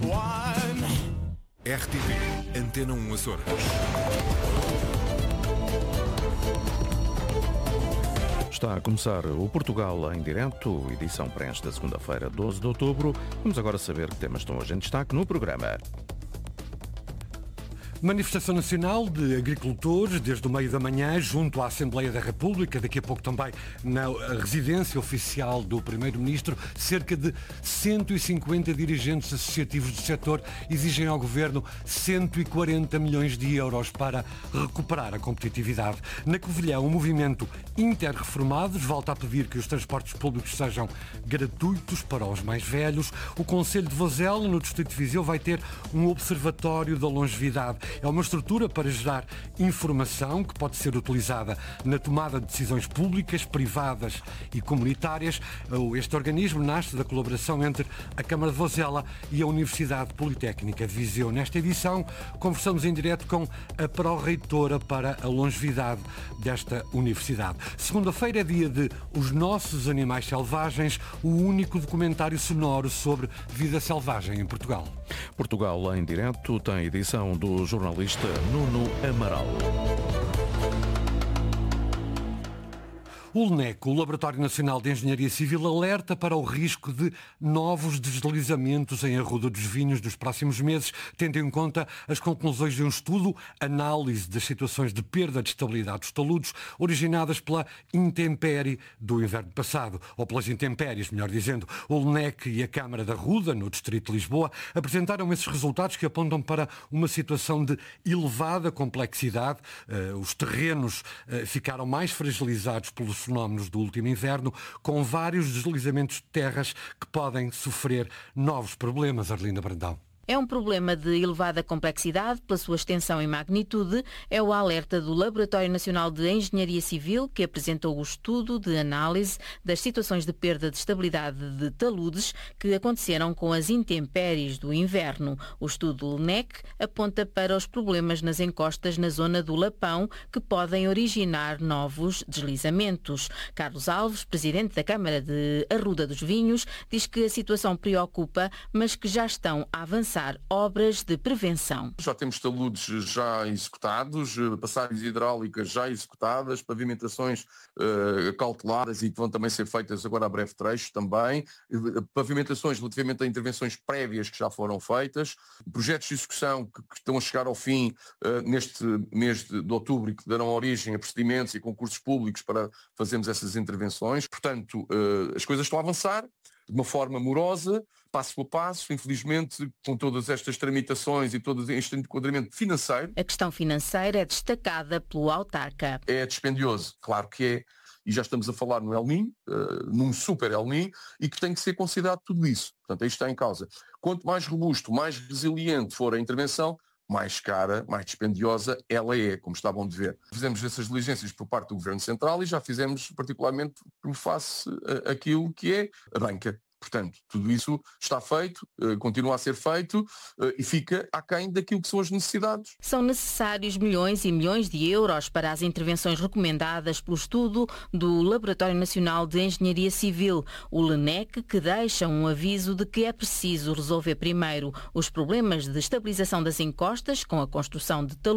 RTP Antena 1 Açores. Está a começar o Portugal em direto, edição para esta segunda-feira, 12 de outubro. Vamos agora saber que temas estão hoje em destaque no programa. Manifestação nacional de agricultores desde o meio da manhã junto à Assembleia da República, daqui a pouco também na residência oficial do Primeiro-Ministro. Cerca de 150 dirigentes associativos do setor exigem ao Governo 140 milhões de euros para recuperar a competitividade. Na Covilhã, o movimento Interreformados volta a pedir que os transportes públicos sejam gratuitos para os mais velhos. O Concelho de Vozela, no Distrito de Viseu, vai ter um observatório da longevidade. É uma estrutura para gerar informação que pode ser utilizada na tomada de decisões públicas, privadas e comunitárias. Este organismo nasce da colaboração entre a Câmara de Vozela e a Universidade Politécnica de Viseu. Nesta edição, conversamos em direto com a pró-reitora para a longevidade desta universidade. Segunda-feira é dia de Os Nossos Animais Selvagens, o único documentário sonoro sobre vida selvagem em Portugal. Portugal em direto tem edição do jornalista Nuno Amaral. O LNEC, o Laboratório Nacional de Engenharia Civil, alerta para o risco de novos deslizamentos em Arruda dos Vinhos nos próximos meses, tendo em conta as conclusões de um estudo, análise das situações de perda de estabilidade dos taludes, originadas pela intempérie do inverno passado, ou pelas intempéries, melhor dizendo. O LNEC e a Câmara da Arruda, no Distrito de Lisboa, apresentaram esses resultados que apontam para uma situação de elevada complexidade. Os terrenos ficaram mais fragilizados pelos fenómenos do último inverno, com vários deslizamentos de terras que podem sofrer novos problemas, Arlinda Brandão. É um problema de elevada complexidade pela sua extensão e magnitude. É o alerta do Laboratório Nacional de Engenharia Civil, que apresentou o estudo de análise das situações de perda de estabilidade de taludes que aconteceram com as intempéries do inverno. O estudo LNEC aponta para os problemas nas encostas na zona do Lapão, que podem originar novos deslizamentos. Carlos Alves, presidente da Câmara de Arruda dos Vinhos, diz que a situação preocupa, mas que já estão a avançar obras de prevenção. Já temos taludes já executados, passagens hidráulicas já executadas, pavimentações cauteladas e que vão também ser feitas agora a breve trecho também, pavimentações relativamente a intervenções prévias que já foram feitas, projetos de execução que estão a chegar ao fim neste mês de outubro e que darão origem a procedimentos e concursos públicos para fazermos essas intervenções. Portanto, as coisas estão a avançar de uma forma morosa, passo a passo, infelizmente, com todas estas tramitações e todo este enquadramento financeiro. A questão financeira é destacada pelo autarca. É dispendioso, claro que é, e já estamos a falar no El Niño, num super El Niño, e que tem que ser considerado tudo isso. Portanto, isto está em causa. Quanto mais robusto, mais resiliente for a intervenção, mais cara, mais dispendiosa ela é, como está bom de ver. Fizemos essas diligências por parte do Governo Central e já fizemos particularmente por face aquilo que é a banca. Portanto, tudo isso está feito, continua a ser feito e fica aquém daquilo que são as necessidades. São necessários milhões e milhões de euros para as intervenções recomendadas pelo estudo do Laboratório Nacional de Engenharia Civil, o LNEC, que deixa um aviso de que é preciso resolver primeiro os problemas de estabilização das encostas com a construção de taludes